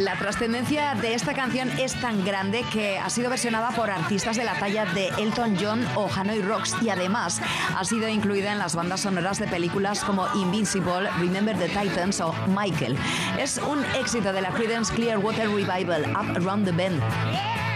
La trascendencia de esta canción es tan grande que ha sido versionada por artistas de la talla de Elton John o Hanoi Rocks y además ha sido incluida en las bandas sonoras de películas como Invincible, Remember the Titans o Michael. Es un éxito de la Creedence Clearwater Revival, Up Around the Bend.